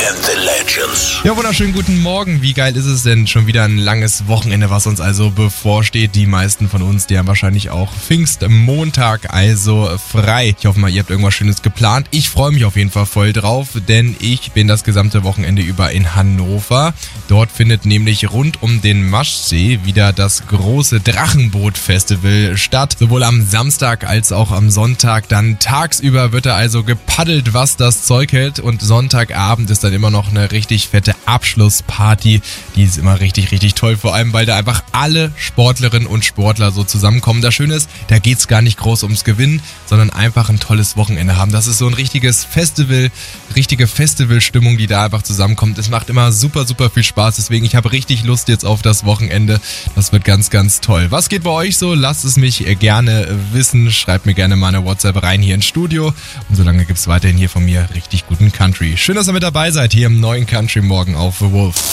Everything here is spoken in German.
and the Legends. Ja, wunderschönen guten Morgen. Wie geil ist es denn? Schon wieder ein langes Wochenende, was uns also bevorsteht. Die meisten von uns, die haben wahrscheinlich auch Pfingstmontag, also frei. Ich hoffe mal, ihr habt irgendwas Schönes geplant. Ich freue mich auf jeden Fall voll drauf, denn ich bin das gesamte Wochenende über in Hannover. Dort findet nämlich rund um den Maschsee wieder das große Drachenboot-Festival statt. Sowohl am Samstag als auch am Sonntag. Dann tagsüber wird da also gepaddelt, was das Zeug hält. Und Sonntagabend ist dann immer noch eine richtig fette Abschlussparty. Die ist immer richtig, richtig toll. Vor allem, weil da einfach alle Sportlerinnen und Sportler so zusammenkommen. Das Schöne ist, da geht's gar nicht groß ums Gewinnen, sondern einfach ein tolles Wochenende haben. Das ist so ein richtiges Festival, richtige Festivalstimmung, die da einfach zusammenkommt. Es macht immer super, super viel Spaß. Deswegen, ich habe richtig Lust jetzt auf das Wochenende. Das wird ganz, ganz toll. Was geht bei euch so? Lasst es mich gerne wissen. Schreibt mir gerne mal eine WhatsApp rein hier ins Studio. Und solange gibt's weiterhin hier von mir richtig guten Country. Schön, dass ihr mit dabei seid hier im neuen Country Morgen auf The Wolf.